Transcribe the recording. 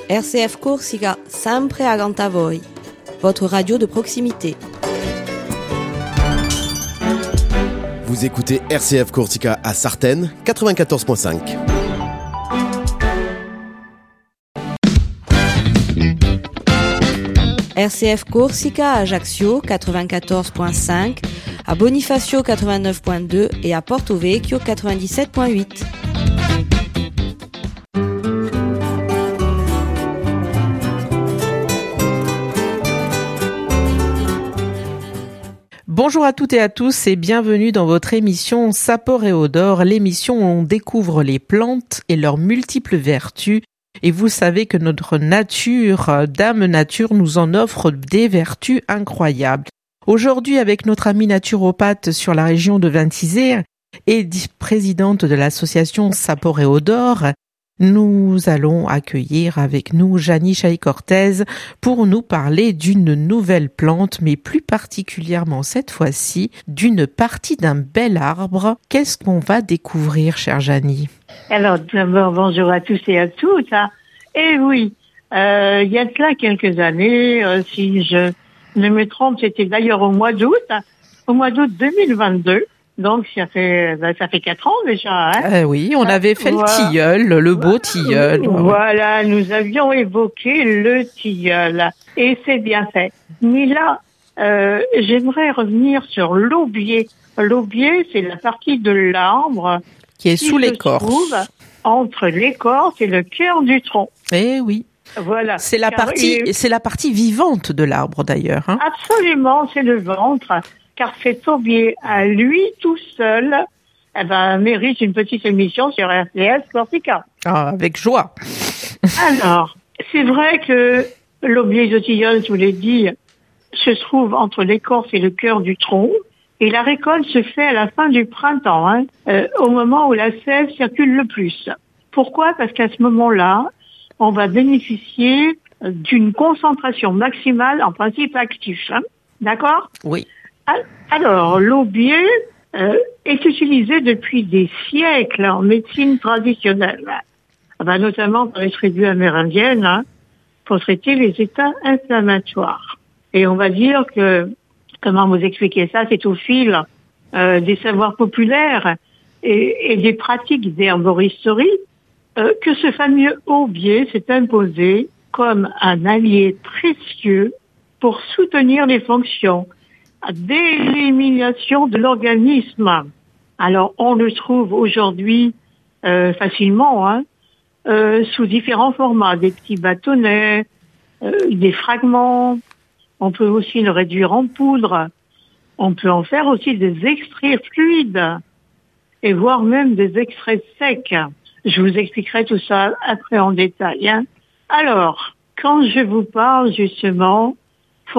RCF Corsica, sempre accanto a voi. Votre radio de proximité. Vous écoutez RCF Corsica à Sartène, 94.5. RCF Corsica à Ajaccio, 94.5, à Bonifacio, 89.2 et à Porto Vecchio, 97.8. Bonjour à toutes et à tous et bienvenue dans votre émission Sapor et Odor, l'émission où on découvre les plantes et leurs multiples vertus. Et vous savez que notre nature, Dame Nature, nous en offre des vertus incroyables. Aujourd'hui, avec notre amie naturopathe sur la région de Ventiseri et présidente de l'association Sapor et Odor, nous allons accueillir avec nous Janie Chailly-Cortez pour nous parler d'une nouvelle plante, mais plus particulièrement cette fois-ci d'une partie d'un bel arbre. Qu'est-ce qu'on va découvrir, chère Janie? Alors, d'abord, bonjour à tous et à toutes. Et oui, il y a de cela quelques années, si je ne me trompe, c'était d'ailleurs au mois d'août 2022. Donc, ça fait 4 ans déjà. Oui, on avait fait le tilleul, le beau tilleul. Voilà, nous avions évoqué le tilleul. Et c'est bien fait. Mais là, j'aimerais revenir sur l'aubier. L'aubier, c'est la partie de l'arbre qui est sous l'écorce. Trouve entre l'écorce et le cœur du tronc. Eh oui. Voilà. C'est la partie vivante de l'arbre d'ailleurs. Absolument, c'est le ventre. Car cet aubier, à lui tout seul, mérite une petite émission sur RCF Corsica. Ah, avec joie. Alors, c'est vrai que l'aubier de tilleul, je vous l'ai dit, se trouve entre l'écorce et le cœur du tronc. Et la récolte se fait à la fin du printemps, au moment où la sève circule le plus. Pourquoi? Parce qu'à ce moment-là, on va bénéficier d'une concentration maximale en principe actif. D'accord? Oui. Alors, l'aubier est utilisé depuis des siècles en médecine traditionnelle, notamment par les tribus amérindiennes, pour traiter les états inflammatoires. Et on va dire que, comment vous expliquer ça, c'est au fil des savoirs populaires et des pratiques d'herboristerie que ce fameux aubier s'est imposé comme un allié précieux pour soutenir les fonctions d'élimination de l'organisme. Alors, on le trouve aujourd'hui facilement sous différents formats, des petits bâtonnets, des fragments. On peut aussi le réduire en poudre. On peut en faire aussi des extraits fluides et voire même des extraits secs. Je vous expliquerai tout ça après en détail. Alors, quand je vous parle justement